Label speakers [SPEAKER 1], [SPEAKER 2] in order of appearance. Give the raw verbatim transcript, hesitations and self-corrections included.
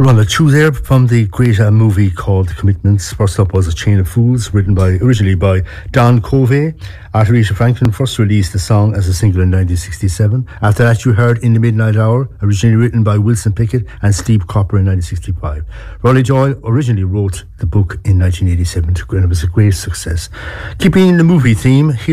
[SPEAKER 1] Run a two there from the great uh, movie called Commitments. First up was A Chain of Fools, written by originally by Don Covey. Aretha Franklin first released the song as a single in nineteen sixty-seven. After that, you heard In the Midnight Hour, originally written by Wilson Pickett and Steve Cropper in nineteen sixty-five. Rolly Joy originally wrote the book in nineteen eighty-seven, and it was a great success. Keeping in the movie theme, here